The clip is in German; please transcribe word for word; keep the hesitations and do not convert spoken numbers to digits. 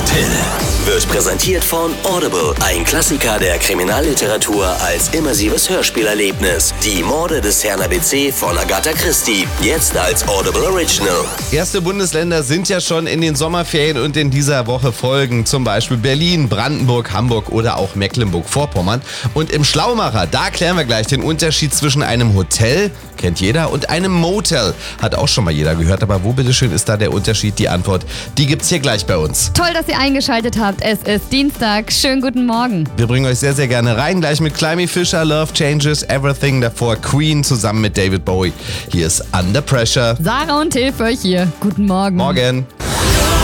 Till wird präsentiert von Audible, ein Klassiker der Kriminalliteratur als immersives Hörspielerlebnis. Die Morde des Herrn A B C von Agatha Christie, jetzt als Audible Original. Erste Bundesländer sind ja schon in den Sommerferien und in dieser Woche folgen zum Beispiel Berlin, Brandenburg, Hamburg oder auch Mecklenburg-Vorpommern. Und im Schlaumacher, da klären wir gleich den Unterschied zwischen einem Hotel, kennt jeder, und einem Motel. Hat auch schon mal jeder gehört, aber wo bitteschön ist da der Unterschied? Die Antwort, die gibt's hier gleich bei uns. Toll, dass ihr eingeschaltet habt. Es ist Dienstag. Schönen guten Morgen. Wir bringen euch sehr, sehr gerne rein. Gleich mit Climby Fisher, Love Changes Everything, davor Queen zusammen mit David Bowie. Hier ist Under Pressure. Sarah und Till für euch hier. Guten Morgen. Morgen.